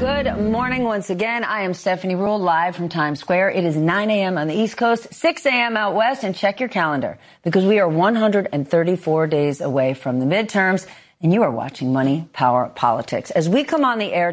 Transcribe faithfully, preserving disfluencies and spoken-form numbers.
Good morning once again. I am Stephanie Rule, live from Times Square. It is nine a.m. on the East Coast, six a.m. out west, and check your calendar because we are one hundred thirty-four days away from the midterms, and you are watching Money, Power, Politics. As we come on the air